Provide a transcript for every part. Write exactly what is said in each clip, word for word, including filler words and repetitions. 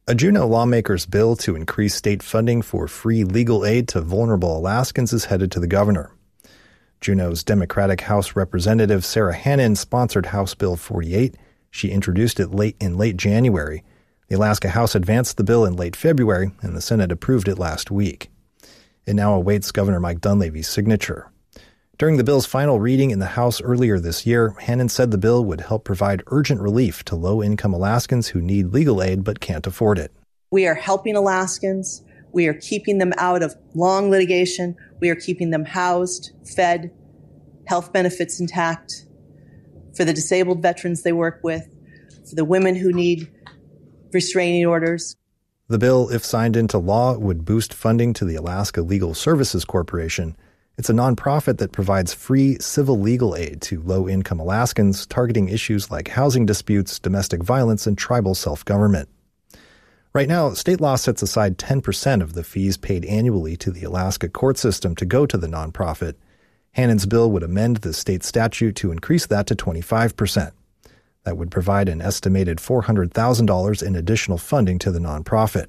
A Juneau lawmaker's bill to increase state funding for free legal aid to vulnerable Alaskans is headed to the governor. Juneau's Democratic House Representative Sarah Hannan sponsored House Bill forty-eight. She introduced it late in late January. The Alaska House advanced the bill in late February, and the Senate approved it last week. It now awaits Governor Mike Dunleavy's signature. During the bill's final reading in the House earlier this year, Hannan said the bill would help provide urgent relief to low-income Alaskans who need legal aid but can't afford it. We are helping Alaskans. We are keeping them out of long litigation. We are keeping them housed, fed, health benefits intact. For the disabled veterans they work with, for the women who need restraining orders. The bill, if signed into law, would boost funding to the Alaska Legal Services Corporation. It's a nonprofit that provides free civil legal aid to low-income Alaskans, targeting issues like housing disputes, domestic violence, and tribal self-government. Right now, state law sets aside ten percent of the fees paid annually to the Alaska court system to go to the nonprofit. Hannan's bill would amend the state statute to increase that to twenty-five percent. That would provide an estimated four hundred thousand dollars in additional funding to the nonprofit.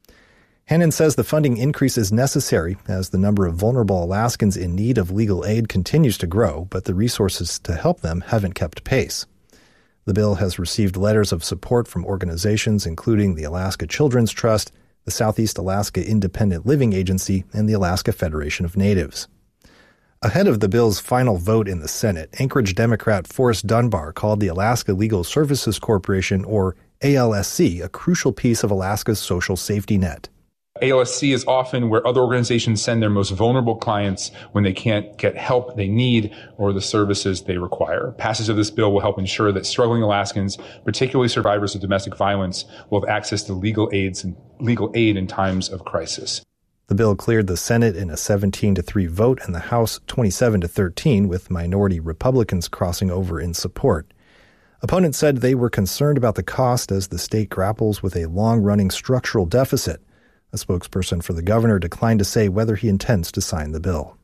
Hannan says the funding increase is necessary as the number of vulnerable Alaskans in need of legal aid continues to grow, but the resources to help them haven't kept pace. The bill has received letters of support from organizations including the Alaska Children's Trust, the Southeast Alaska Independent Living Agency, and the Alaska Federation of Natives. Ahead of the bill's final vote in the Senate, Anchorage Democrat Forrest Dunbar called the Alaska Legal Services Corporation, or A L S C, a crucial piece of Alaska's social safety net. A L S C is often where other organizations send their most vulnerable clients when they can't get help they need or the services they require. Passage of this bill will help ensure that struggling Alaskans, particularly survivors of domestic violence, will have access to legal aids and legal aid in times of crisis. The bill cleared the Senate in a seventeen to three vote and the House twenty-seven to thirteen, with minority Republicans crossing over in support. Opponents said they were concerned about the cost as the state grapples with a long-running structural deficit. A spokesperson for the governor declined to say whether he intends to sign the bill.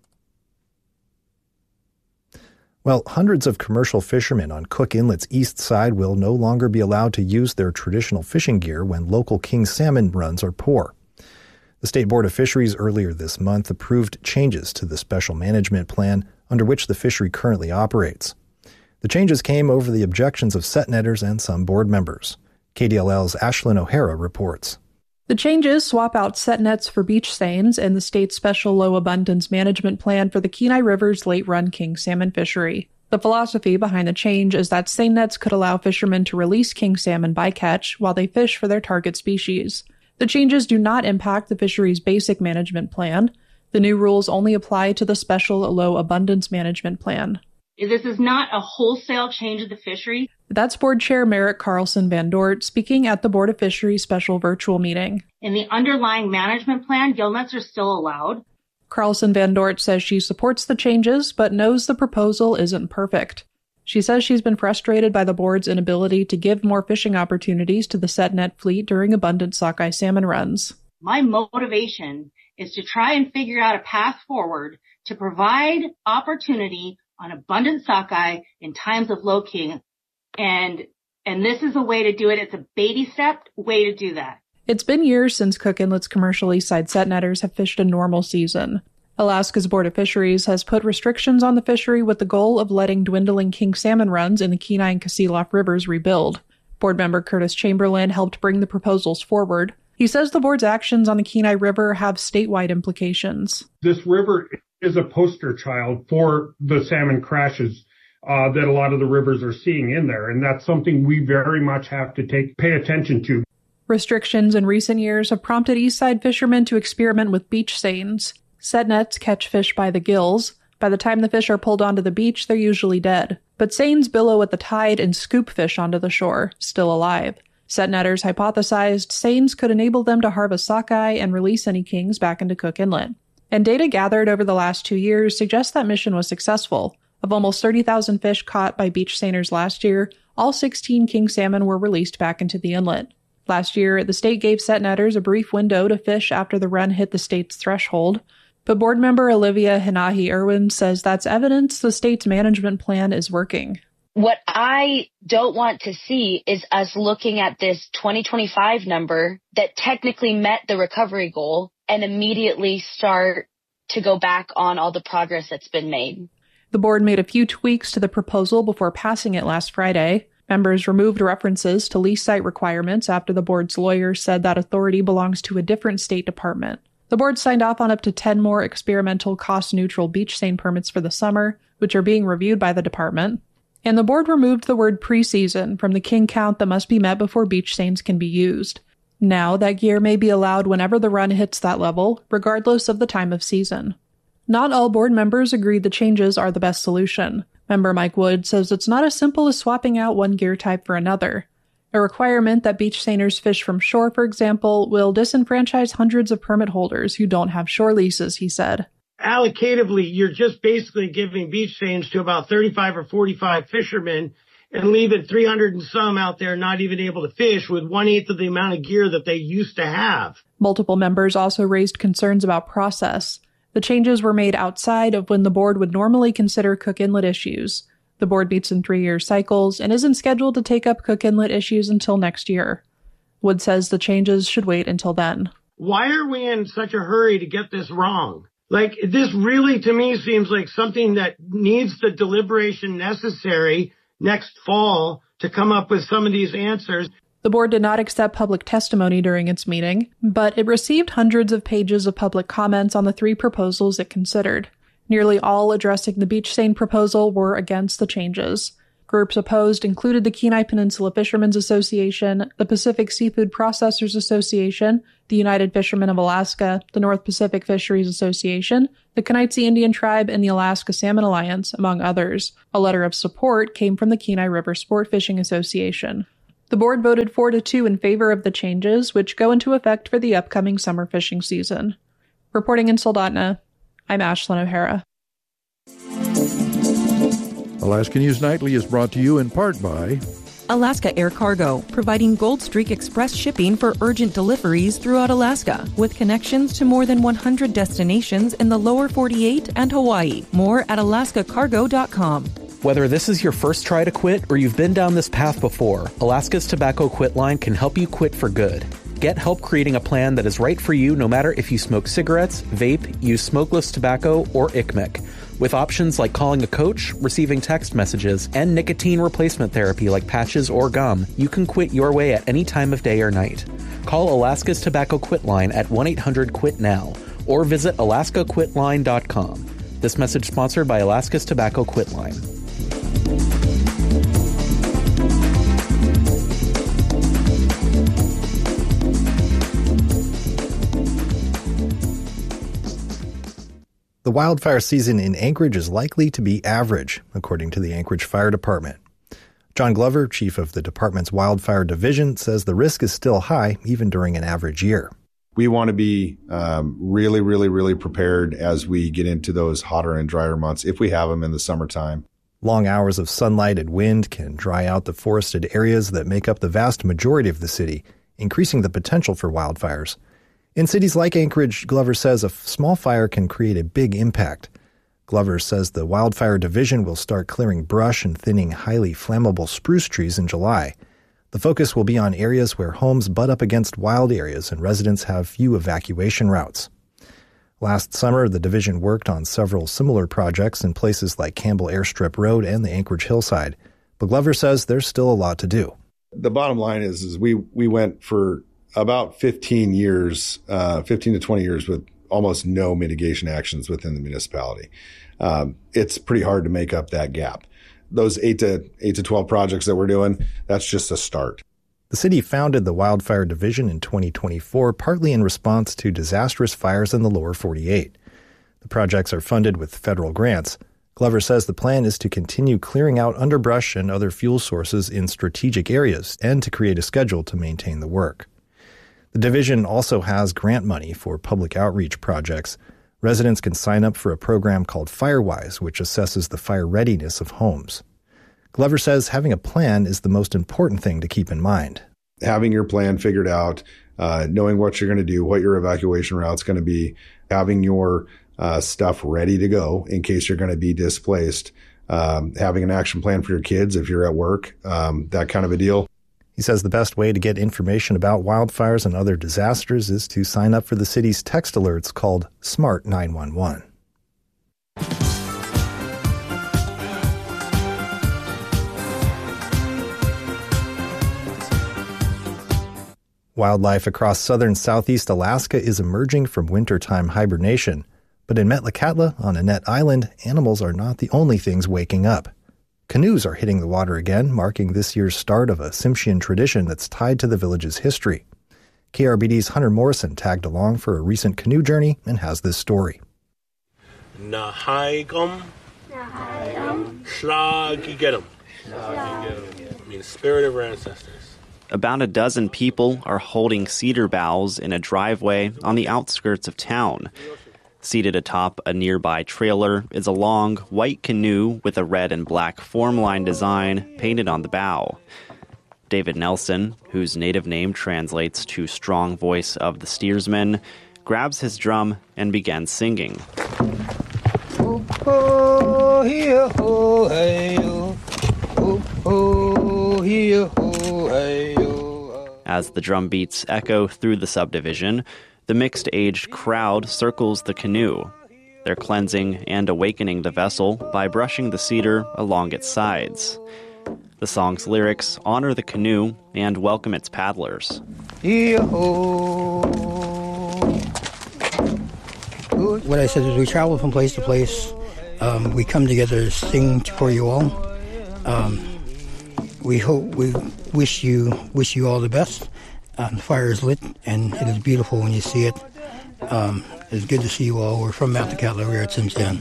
Well, hundreds of commercial fishermen on Cook Inlet's east side will no longer be allowed to use their traditional fishing gear when local king salmon runs are poor. The State Board of Fisheries earlier this month approved changes to the special management plan under which the fishery currently operates. The changes came over the objections of set netters and some board members. K D L L's Ashlyn O'Hara reports. The changes swap out set nets for beach seines in the state's special low abundance management plan for the Kenai River's late-run king salmon fishery. The philosophy behind the change is that seine nets could allow fishermen to release king salmon by catch while they fish for their target species. The changes do not impact the fishery's basic management plan. The new rules only apply to the special low abundance management plan. This is not a wholesale change of the fishery. That's Board Chair Merrick Carlson Van Dort speaking at the Board of Fisheries special virtual meeting. In the underlying management plan, gill nets are still allowed. Carlson Van Dort says she supports the changes, but knows the proposal isn't perfect. She says she's been frustrated by the board's inability to give more fishing opportunities to the set net fleet during abundant sockeye salmon runs. My motivation is to try and figure out a path forward to provide opportunity on abundant sockeye in times of low king. And and this is a way to do it. It's a baby step way to do that. It's been years since Cook Inlet's commercial east side set netters have fished a normal season. Alaska's Board of Fisheries has put restrictions on the fishery with the goal of letting dwindling king salmon runs in the Kenai and Kasilof rivers rebuild. Board member Curtis Chamberlain helped bring the proposals forward. He says the board's actions on the Kenai River have statewide implications. This river is a poster child for the salmon crashes uh, that a lot of the rivers are seeing in there, and that's something we very much have to take pay attention to. Restrictions in recent years have prompted eastside fishermen to experiment with beach seines. Set nets catch fish by the gills. By the time the fish are pulled onto the beach, they're usually dead. But seines billow at the tide and scoop fish onto the shore, still alive. Set netters hypothesized seines could enable them to harvest sockeye and release any kings back into Cook Inlet. And data gathered over the last two years suggests that mission was successful. Of almost thirty thousand fish caught by beach seiners last year, all sixteen king salmon were released back into the inlet. Last year, the state gave set netters a brief window to fish after the run hit the state's threshold. But board member Olivia Hinahi Irwin says that's evidence the state's management plan is working. What I don't want to see is us looking at this twenty twenty-five number that technically met the recovery goal and immediately start to go back on all the progress that's been made. The board made a few tweaks to the proposal before passing it last Friday. Members removed references to lease site requirements after the board's lawyers said that authority belongs to a different state department. The board signed off on up to ten more experimental cost-neutral beach seine permits for the summer, which are being reviewed by the department. And the board removed the word preseason from the king count that must be met before beach seines can be used. Now, that gear may be allowed whenever the run hits that level, regardless of the time of season. Not all board members agreed the changes are the best solution. Member Mike Wood says it's not as simple as swapping out one gear type for another. A requirement that beach seiners fish from shore, for example, will disenfranchise hundreds of permit holders who don't have shore leases, he said. Allocatively, you're just basically giving beach seines to about thirty-five or forty-five fishermen and leaving three hundred and some out there not even able to fish with one-eighth of the amount of gear that they used to have. Multiple members also raised concerns about process. The changes were made outside of when the board would normally consider Cook Inlet issues. The board meets in three-year cycles and isn't scheduled to take up Cook Inlet issues until next year. Wood says the changes should wait until then. Why are we in such a hurry to get this wrong? Like, this really, to me, seems like something that needs the deliberation necessary next fall to come up with some of these answers. The board did not accept public testimony during its meeting, but it received hundreds of pages of public comments on the three proposals it considered. Nearly all addressing the beach seine proposal were against the changes. Groups opposed included the Kenai Peninsula Fishermen's Association, the Pacific Seafood Processors Association, the United Fishermen of Alaska, the North Pacific Fisheries Association, the Kenaitze Indian Tribe, and the Alaska Salmon Alliance, among others. A letter of support came from the Kenai River Sport Fishing Association. The board voted four to two in favor of the changes, which go into effect for the upcoming summer fishing season. Reporting in Soldotna, I'm Ashlyn O'Hara. Alaska News Nightly is brought to you in part by Alaska Air Cargo, providing Gold Streak Express shipping for urgent deliveries throughout Alaska, with connections to more than one hundred destinations in the lower forty-eight and Hawaii. More at alaska cargo dot com. Whether this is your first try to quit or you've been down this path before, Alaska's Tobacco Quit Line can help you quit for good. Get help creating a plan that is right for you no matter if you smoke cigarettes, vape, use smokeless tobacco, or I C M E C. With options like calling a coach, receiving text messages, and nicotine replacement therapy like patches or gum, you can quit your way at any time of day or night. Call Alaska's Tobacco Quit Line at one eight hundred quit now or visit alaska quit line dot com. This message sponsored by Alaska's Tobacco Quit Line. The wildfire season in Anchorage is likely to be average, according to the Anchorage Fire Department. John Glover, chief of the department's wildfire division, says the risk is still high even during an average year. We want to be um, really, really, really prepared as we get into those hotter and drier months, if we have them in the summertime. Long hours of sunlight and wind can dry out the forested areas that make up the vast majority of the city, increasing the potential for wildfires. In cities like Anchorage, Glover says a small fire can create a big impact. Glover says the wildfire division will start clearing brush and thinning highly flammable spruce trees in July. The focus will be on areas where homes butt up against wild areas and residents have few evacuation routes. Last summer, the division worked on several similar projects in places like Campbell Airstrip Road and the Anchorage Hillside. But Glover says there's still a lot to do. The bottom line is, is we, we went for about fifteen years, uh, fifteen to twenty years with almost no mitigation actions within the municipality. Um, it's pretty hard to make up that gap. Those eight to eight to twelve projects that we're doing, that's just a start. The city founded the Wildfire Division in twenty twenty-four, partly in response to disastrous fires in the lower forty-eight. The projects are funded with federal grants. Glover says the plan is to continue clearing out underbrush and other fuel sources in strategic areas and to create a schedule to maintain the work. The division also has grant money for public outreach projects. Residents can sign up for a program called FireWise, which assesses the fire readiness of homes. Glover says having a plan is the most important thing to keep in mind. Having your plan figured out, uh, knowing what you're going to do, what your evacuation route's going to be, having your uh, stuff ready to go in case you're going to be displaced. um, having an action plan for your kids if you're at work, um, that kind of a deal. He says the best way to get information about wildfires and other disasters is to sign up for the city's text alerts called Smart nine one one. Wildlife across southern southeast Alaska is emerging from wintertime hibernation. But in Metlakatla, on Annette Island, animals are not the only things waking up. Canoes are hitting the water again, marking this year's start of a Tsimshian tradition that's tied to the village's history. K R B D's Hunter Morrison tagged along for a recent canoe journey and has this story. Nahaigum, Nahaigum, Shlagigetum. I mean, spirit of our ancestors. About a dozen people are holding cedar boughs in a driveway on the outskirts of town. Seated atop a nearby trailer is a long, white canoe with a red and black form-line design painted on the bow. David Nelson, whose native name translates to strong voice of the steersman, grabs his drum and begins singing. As the drum beats echo through the subdivision, the mixed-aged crowd circles the canoe. They're cleansing and awakening the vessel by brushing the cedar along its sides. The song's lyrics honor the canoe and welcome its paddlers. What I said is we travel from place to place. Um, we come together to sing for you all. Um, we hope, we wish you, wish you all the best. Um, the fire is lit, and it is beautiful when you see it. Um, it's good to see you all. We're from Metlakatla. We're at Tsimshian.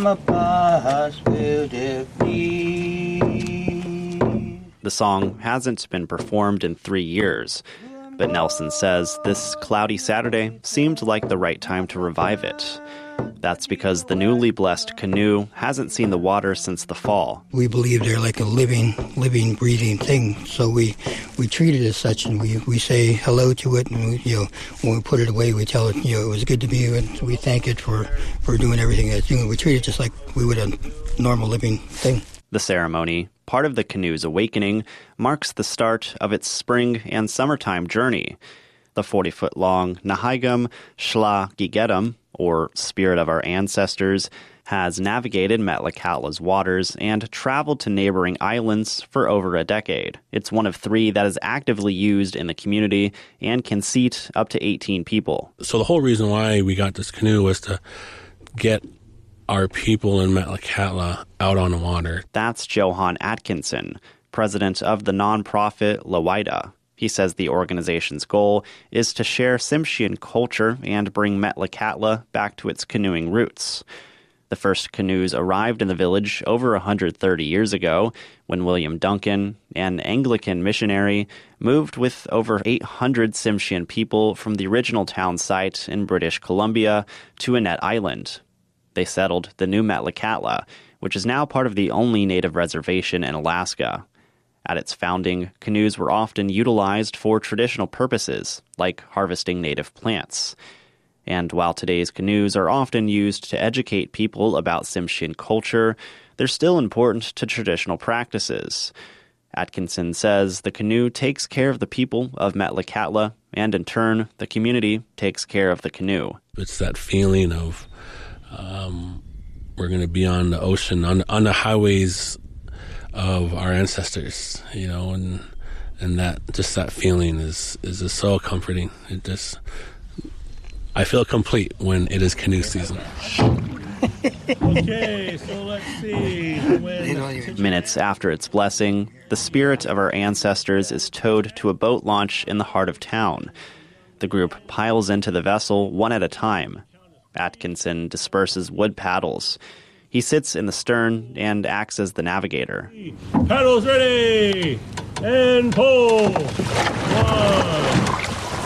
The song hasn't been performed in three years, but Nelson says this cloudy Saturday seemed like the right time to revive it. That's because the newly blessed canoe hasn't seen the water since the fall. We believe they're like a living, living, breathing thing, so we, we treat it as such, and we, we say hello to it, and we, you know, when we put it away, we tell it, you know, it was good to be here, and we thank it for, for doing everything it's doing. We treat it just like we would a normal living thing. The ceremony, part of the canoe's awakening, marks the start of its spring and summertime journey. The forty-foot-long Nahaigum Shlagigetum, or Spirit of Our Ancestors, has navigated Metlakatla's waters and traveled to neighboring islands for over a decade. It's one of three that is actively used in the community and can seat up to eighteen people. So the whole reason why we got this canoe was to get our people in Metlakatla out on the water. That's Johan Atkinson, president of the nonprofit Lawida. He says the organization's goal is to share Tsimshian culture and bring Metlakatla back to its canoeing roots. The first canoes arrived in the village over one hundred thirty years ago when William Duncan, an Anglican missionary, moved with over eight hundred Tsimshian people from the original town site in British Columbia to Annette Island. They settled the new Metlakatla, which is now part of the only native reservation in Alaska. At its founding, canoes were often utilized for traditional purposes, like harvesting native plants. And while today's canoes are often used to educate people about Tsimshian culture, they're still important to traditional practices. Atkinson says the canoe takes care of the people of Metlakatla, and in turn, the community takes care of the canoe. It's that feeling of um, we're going to be on the ocean, on, on the highways of our ancestors, you know, and and that just that feeling is is just so comforting. It just I feel complete when it is canoe season. Okay, so let's see. When... Minutes after its blessing, the spirit of our ancestors is towed to a boat launch in the heart of town. The group piles into the vessel one at a time. Atkinson disperses wood paddles. He sits in the stern and acts as the navigator. Paddles ready! And pull! One,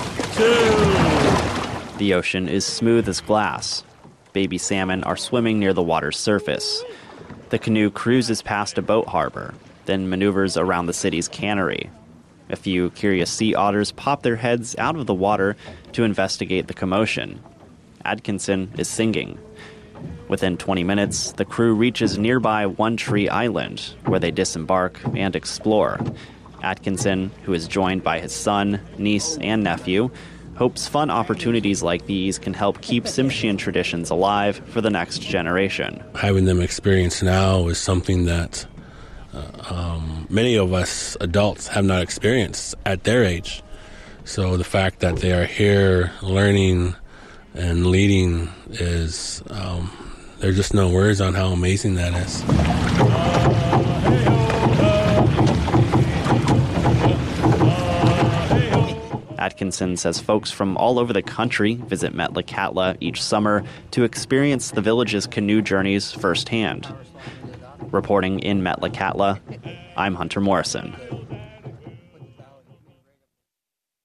two... The ocean is smooth as glass. Baby salmon are swimming near the water's surface. The canoe cruises past a boat harbor, then maneuvers around the city's cannery. A few curious sea otters pop their heads out of the water to investigate the commotion. Atkinson is singing. Within twenty minutes, the crew reaches nearby One Tree Island, where they disembark and explore. Atkinson, who is joined by his son, niece, and nephew, hopes fun opportunities like these can help keep Tsimshian traditions alive for the next generation. Having them experience now is something that uh, um, many of us adults have not experienced at their age. So the fact that they are here learning and leading is, um, there's just no words on how amazing that is. Atkinson says folks from all over the country visit Metlakatla each summer to experience the village's canoe journeys firsthand. Reporting in Metlakatla, I'm Hunter Morrison.